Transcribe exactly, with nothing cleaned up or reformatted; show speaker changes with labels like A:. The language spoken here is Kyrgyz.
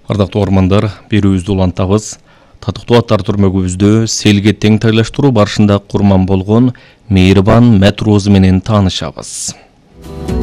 A: Ардактуу ормандар, берүүбүздү улантабыз. Татыктуу аттар түрмөгүбүздө селге тең тайлаштыруу барышында курман болгон Мейрибан Мәтрозу менен таанышабыз.